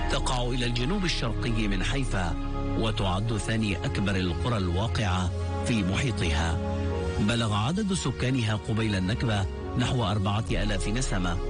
تقع إلى الجنوب الشرقي من حيفا، وتعد ثاني أكبر القرى الواقعة في محيطها. بلغ عدد سكانها قبيل النكبة نحو 4000 نسمة،